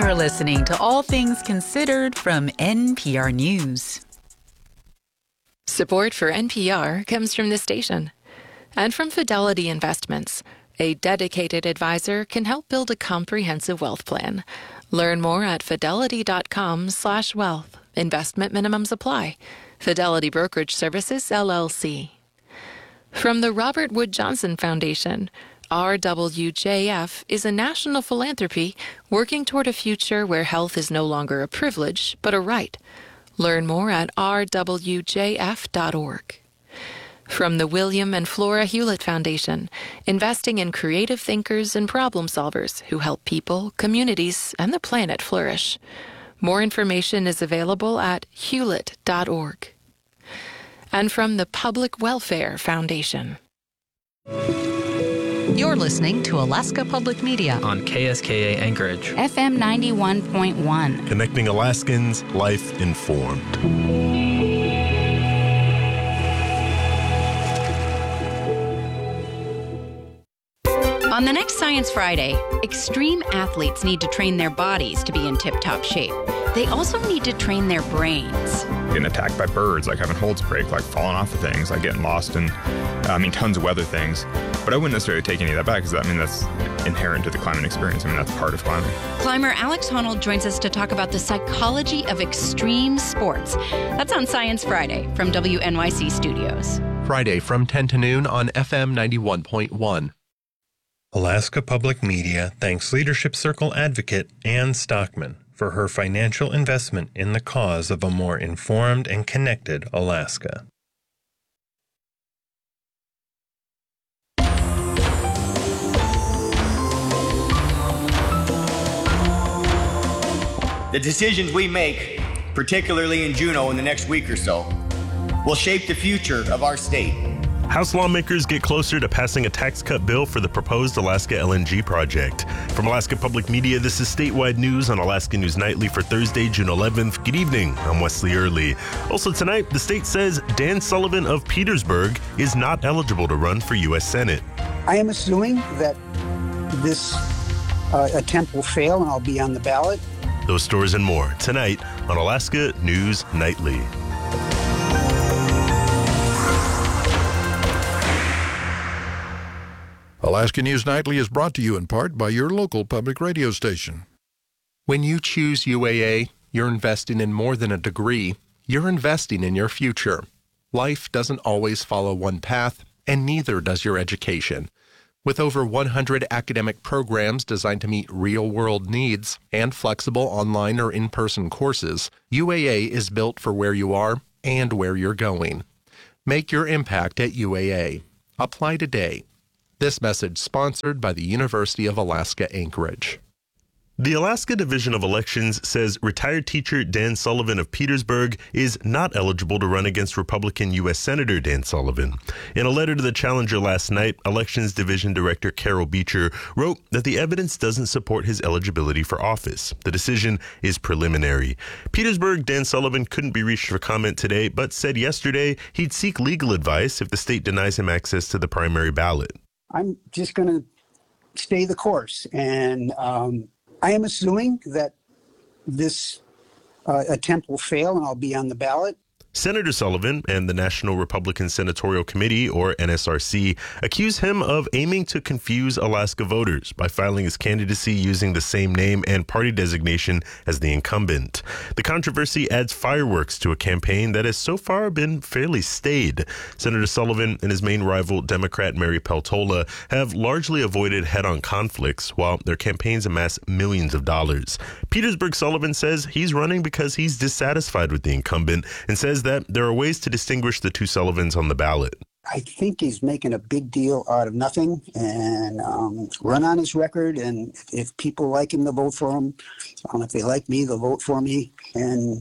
You're listening to All Things Considered from NPR News. Support for NPR comes from this station and from Fidelity Investments. A dedicated advisor can help build a comprehensive wealth plan. Learn more at fidelity.com/wealth. Investment minimums apply. Fidelity Brokerage Services, LLC. From the Robert Wood Johnson Foundation, RWJF is a national philanthropy working toward a future where health is no longer a privilege, but a right. Learn more at rwjf.org. From the William and Flora Hewlett Foundation, investing in creative thinkers and problem solvers who help people, communities, and the planet flourish. More information is available at hewlett.org. And from the Public Welfare Foundation. You're listening to Alaska Public Media on KSKA Anchorage, FM 91.1. Connecting Alaskans, life informed. On the next Science Friday, extreme athletes need to train their bodies to be in tip-top shape. They also need to train their brains. Getting attacked by birds, like having holds break, like falling off of things, like getting lost in, tons of weather things. But I wouldn't necessarily take any of that back because, that's inherent to the climbing experience. That's part of climbing. Climber Alex Honnold joins us to talk about the psychology of extreme sports. That's on Science Friday from WNYC Studios. Friday from 10 to noon on FM 91.1. Alaska Public Media thanks Leadership Circle advocate Ann Stockman for her financial investment in the cause of a more informed and connected Alaska. The decisions we make, particularly in Juneau in the next week or so, will shape the future of our state. House lawmakers get closer to passing a tax cut bill for the proposed Alaska LNG project. From Alaska Public Media, this is statewide news on Alaska News Nightly for Thursday, June 11th. Good evening. I'm Wesley Early. Also tonight, the state says Dan Sullivan of Petersburg is not eligible to run for U.S. Senate. I am assuming that this attempt will fail and I'll be on the ballot. Those stories and more tonight on Alaska News Nightly. Alaska News Nightly is brought to you in part by your local public radio station. When you choose UAA, you're investing in more than a degree. You're investing in your future. Life doesn't always follow one path, and neither does your education. With over 100 academic programs designed to meet real-world needs and flexible online or in-person courses, UAA is built for where you are and where you're going. Make your impact at UAA. Apply today. This message sponsored by the University of Alaska Anchorage. The Alaska Division of Elections says retired teacher Dan Sullivan of Petersburg is not eligible to run against Republican U.S. Senator Dan Sullivan. In a letter to the Challenger last night, Elections Division Director Carol Beecher wrote that the evidence doesn't support his eligibility for office. The decision is preliminary. Petersburg Dan Sullivan couldn't be reached for comment today, but said yesterday he'd seek legal advice if the state denies him access to the primary ballot. I'm just going to stay the course, and I am assuming that this attempt will fail and I'll be on the ballot. Senator Sullivan and the National Republican Senatorial Committee, or NSRC, accuse him of aiming to confuse Alaska voters by filing his candidacy using the same name and party designation as the incumbent. The controversy adds fireworks to a campaign that has so far been fairly staid. Senator Sullivan and his main rival, Democrat Mary Peltola, have largely avoided head-on conflicts while their campaigns amass millions of dollars. Petersburg Sullivan says he's running because he's dissatisfied with the incumbent and says that there are ways to distinguish the two Sullivans on the ballot. I think he's making a big deal out of nothing and run on his record. And if people like him, they'll vote for him. If they like me, they'll vote for me. And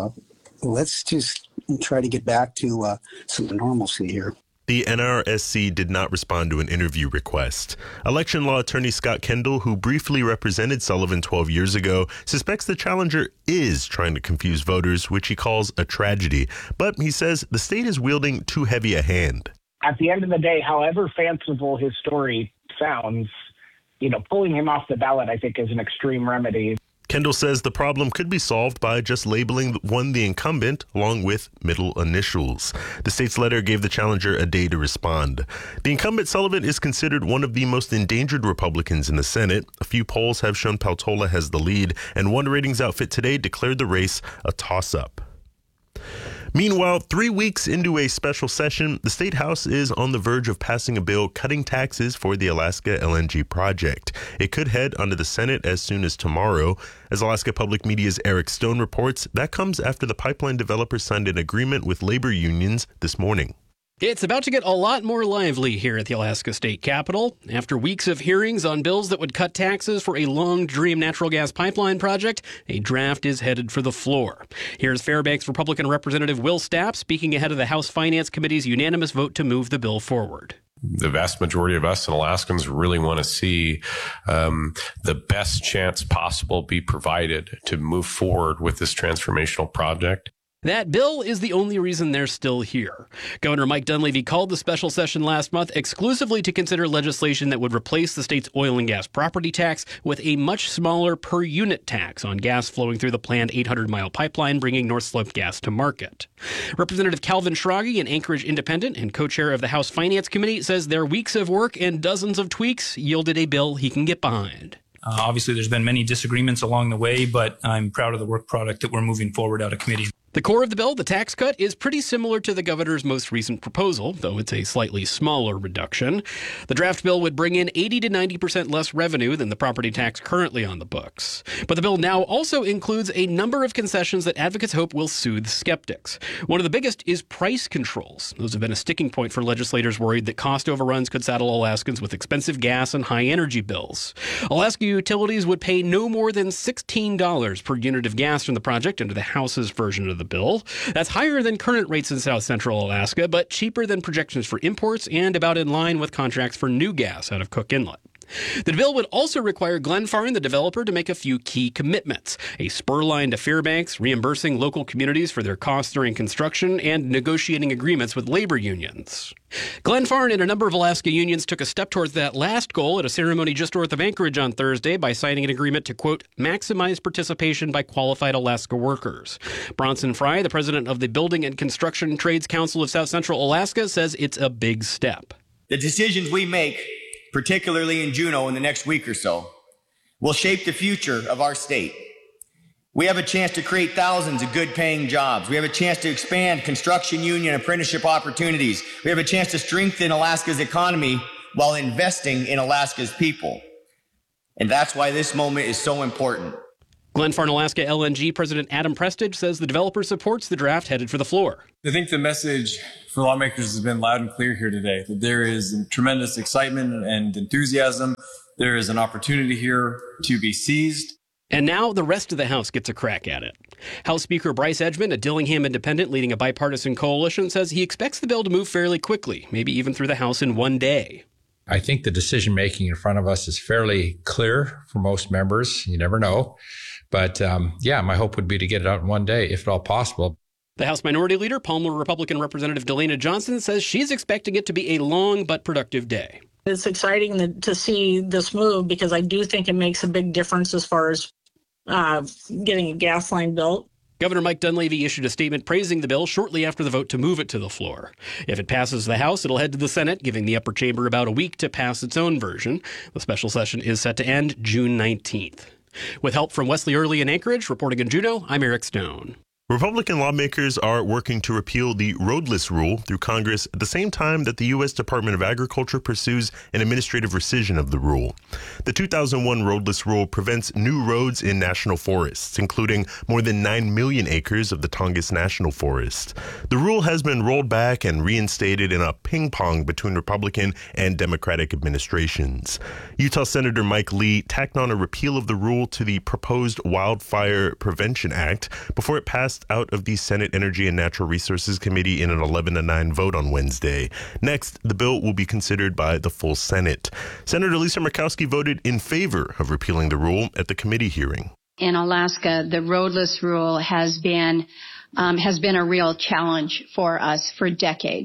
let's just try to get back to some normalcy here. The NRSC did not respond to an interview request. Election law attorney Scott Kendall, who briefly represented Sullivan 12 years ago, suspects the challenger is trying to confuse voters, which he calls a tragedy. But he says the state is wielding too heavy a hand. At the end of the day, however fanciful his story sounds, pulling him off the ballot, I think, is an extreme remedy. Kendall says the problem could be solved by just labeling one the incumbent along with middle initials. The state's letter gave the challenger a day to respond. The incumbent, Sullivan, is considered one of the most endangered Republicans in the Senate. A few polls have shown Peltola has the lead, and one ratings outfit today declared the race a toss-up. Meanwhile, 3 weeks into a special session, the State House is on the verge of passing a bill cutting taxes for the Alaska LNG project. It could head onto the Senate as soon as tomorrow. As Alaska Public Media's Eric Stone reports, that comes after the pipeline developers signed an agreement with labor unions this morning. It's about to get a lot more lively here at the Alaska State Capitol. After weeks of hearings on bills that would cut taxes for a long-dreamed natural gas pipeline project, a draft is headed for the floor. Here's Fairbanks Republican Representative Will Stapp speaking ahead of the House Finance Committee's unanimous vote to move the bill forward. The vast majority of us and Alaskans really want to see the best chance possible be provided to move forward with this transformational project. That bill is the only reason they're still here. Governor Mike Dunleavy called the special session last month exclusively to consider legislation that would replace the state's oil and gas property tax with a much smaller per-unit tax on gas flowing through the planned 800-mile pipeline bringing North Slope gas to market. Representative Calvin Schrage, an Anchorage independent and co-chair of the House Finance Committee, says their weeks of work and dozens of tweaks yielded a bill he can get behind. Obviously, there's been many disagreements along the way, but I'm proud of the work product that we're moving forward out of committee. The core of the bill, the tax cut, is pretty similar to the governor's most recent proposal, though it's a slightly smaller reduction. The draft bill would bring in 80 to 90% less revenue than the property tax currently on the books. But the bill now also includes a number of concessions that advocates hope will soothe skeptics. One of the biggest is price controls. Those have been a sticking point for legislators worried that cost overruns could saddle Alaskans with expensive gas and high energy bills. Alaska utilities would pay no more than $16 per unit of gas from the project under the House's version of the bill. That's higher than current rates in South Central Alaska, but cheaper than projections for imports and about in line with contracts for new gas out of Cook Inlet. The bill would also require Glenfarne, the developer, to make a few key commitments. A spur line to Fairbanks, reimbursing local communities for their costs during construction, and negotiating agreements with labor unions. Glenfarne and a number of Alaska unions took a step towards that last goal at a ceremony just north of Anchorage on Thursday by signing an agreement to, quote, maximize participation by qualified Alaska workers. Bronson Fry, the president of the Building and Construction Trades Council of South Central Alaska, says it's a big step. The decisions we make, particularly in Juneau in the next week or so, will shape the future of our state. We have a chance to create thousands of good-paying jobs. We have a chance to expand construction union apprenticeship opportunities. We have a chance to strengthen Alaska's economy while investing in Alaska's people. And that's why this moment is so important. Glenfarne Alaska LNG President Adam Prestage says the developer supports the draft headed for the floor. I think the message for lawmakers has been loud and clear here today, that there is tremendous excitement and enthusiasm. There is an opportunity here to be seized. And now the rest of the House gets a crack at it. House Speaker Bryce Edgman, a Dillingham independent leading a bipartisan coalition, says he expects the bill to move fairly quickly, maybe even through the House in one day. I think the decision-making in front of us is fairly clear for most members. You never know. But my hope would be to get it out in one day, if at all possible. The House Minority Leader, Palmer Republican Representative Delana Johnson, says she's expecting it to be a long but productive day. It's exciting to see this move because I do think it makes a big difference as far as getting a gas line built. Governor Mike Dunleavy issued a statement praising the bill shortly after the vote to move it to the floor. If it passes the House, it'll head to the Senate, giving the upper chamber about a week to pass its own version. The special session is set to end June 19th. With help from Wesley Early in Anchorage, reporting in Juneau, I'm Eric Stone. Republican lawmakers are working to repeal the roadless rule through Congress at the same time that the U.S. Department of Agriculture pursues an administrative rescission of the rule. The 2001 roadless rule prevents new roads in national forests, including more than 9 million acres of the Tongass National Forest. The rule has been rolled back and reinstated in a ping-pong between Republican and Democratic administrations. Utah Senator Mike Lee tacked on a repeal of the rule to the proposed Wildfire Prevention Act before it passed out of the Senate Energy and Natural Resources Committee in an 11-9 vote on Wednesday. Next, the bill will be considered by the full Senate. Senator Lisa Murkowski voted in favor of repealing the rule at the committee hearing. In Alaska, the roadless rule has been a real challenge for us for decades.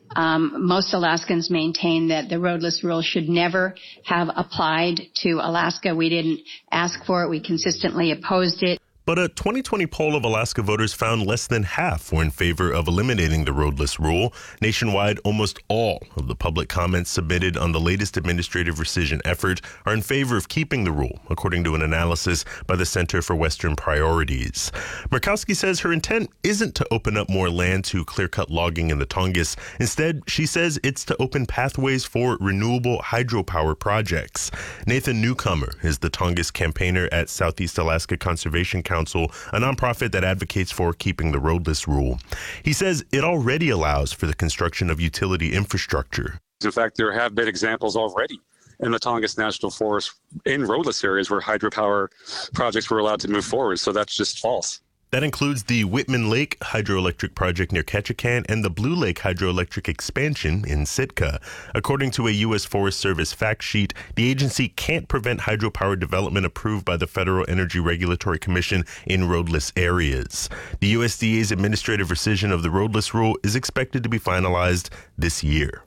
Most Alaskans maintain that the roadless rule should never have applied to Alaska. We didn't ask for it. We consistently opposed it. But a 2020 poll of Alaska voters found less than half were in favor of eliminating the roadless rule. Nationwide, almost all of the public comments submitted on the latest administrative rescission effort are in favor of keeping the rule, according to an analysis by the Center for Western Priorities. Murkowski says her intent isn't to open up more land to clear-cut logging in the Tongass. Instead, she says it's to open pathways for renewable hydropower projects. Nathan Newcomer is the Tongass campaigner at Southeast Alaska Conservation Council, a nonprofit that advocates for keeping the roadless rule. He says it already allows for the construction of utility infrastructure. In fact, there have been examples already in the Tongass National Forest in roadless areas where hydropower projects were allowed to move forward, so that's just false. That includes the Whitman Lake hydroelectric project near Ketchikan and the Blue Lake hydroelectric expansion in Sitka. According to a U.S. Forest Service fact sheet, the agency can't prevent hydropower development approved by the Federal Energy Regulatory Commission in roadless areas. The USDA's administrative rescission of the roadless rule is expected to be finalized this year.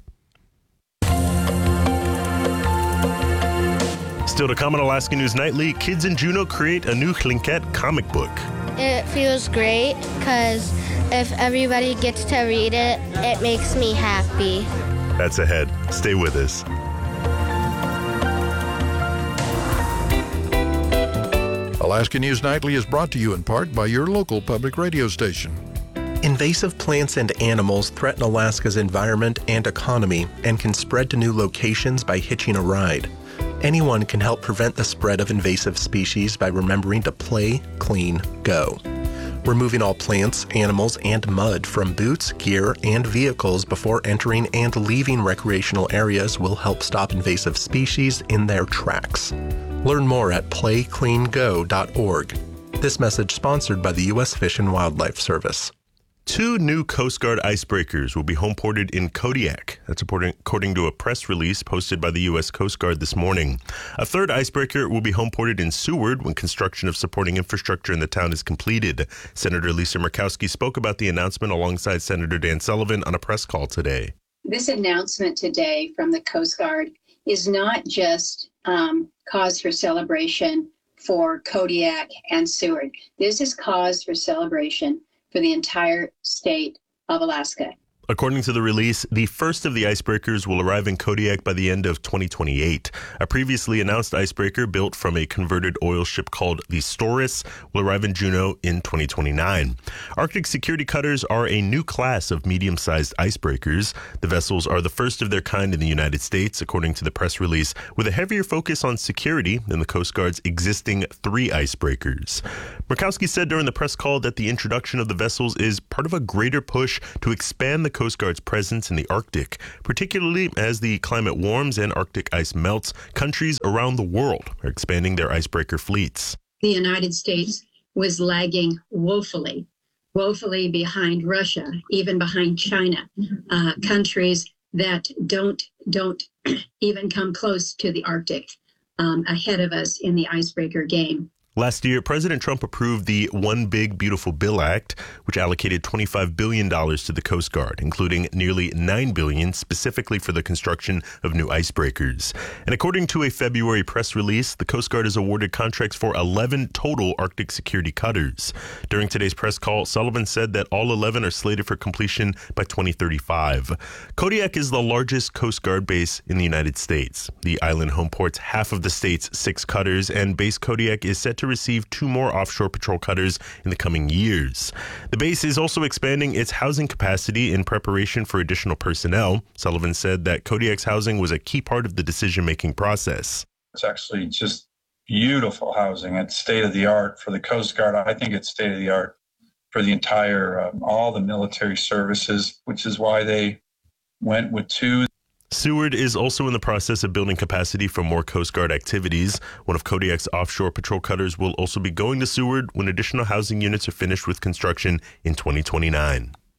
Still to come on Alaska News Nightly, kids in Juneau create a new Tlingit comic book. It feels great because if everybody gets to read it, it makes me happy. That's ahead. Stay with us. Alaska News Nightly is brought to you in part by your local public radio station. Invasive plants and animals threaten Alaska's environment and economy and can spread to new locations by hitching a ride. Anyone can help prevent the spread of invasive species by remembering to play, clean, go. Removing all plants, animals, and mud from boots, gear, and vehicles before entering and leaving recreational areas will help stop invasive species in their tracks. Learn more at playcleango.org. This message sponsored by the U.S. Fish and Wildlife Service. 2 new Coast Guard icebreakers will be homeported in Kodiak. That's according to a press release posted by the U.S. Coast Guard this morning. A 3rd icebreaker will be homeported in Seward when construction of supporting infrastructure in the town is completed. Senator Lisa Murkowski spoke about the announcement alongside Senator Dan Sullivan on a press call today. This announcement today from the Coast Guard is not just cause for celebration for Kodiak and Seward. This is cause for celebration for the entire state of Alaska. According to the release, the first of the icebreakers will arrive in Kodiak by the end of 2028. A previously announced icebreaker built from a converted oil ship called the Storis will arrive in Juneau in 2029. Arctic security cutters are a new class of medium-sized icebreakers. The vessels are the first of their kind in the United States, according to the press release, with a heavier focus on security than the Coast Guard's existing 3 icebreakers. Murkowski said during the press call that the introduction of the vessels is part of a greater push to expand the Coast Guard's presence in the Arctic, particularly as the climate warms and Arctic ice melts. Countries around the world are expanding their icebreaker fleets. The United States was lagging woefully behind Russia, even behind China, countries that don't even come close to the Arctic, ahead of us in the icebreaker game. Last year, President Trump approved the One Big Beautiful Bill Act, which allocated $25 billion to the Coast Guard, including nearly $9 billion specifically for the construction of new icebreakers. And according to a February press release, the Coast Guard has awarded contracts for 11 total Arctic security cutters. During today's press call, Sullivan said that all 11 are slated for completion by 2035. Kodiak is the largest Coast Guard base in the United States. The island homeports half of the state's 6 cutters, and Base Kodiak is set to receive 2 more offshore patrol cutters in the coming years. The base is also expanding its housing capacity in preparation for additional personnel. Sullivan said that Kodiak's housing was a key part of the decision-making process. It's actually just beautiful housing. It's state-of-the-art for the Coast Guard. I think it's state-of-the-art for the entire, all the military services, which is why they went with 2. Seward is also in the process of building capacity for more Coast Guard activities. One of Kodiak's offshore patrol cutters will also be going to Seward when additional housing units are finished with construction in 2029.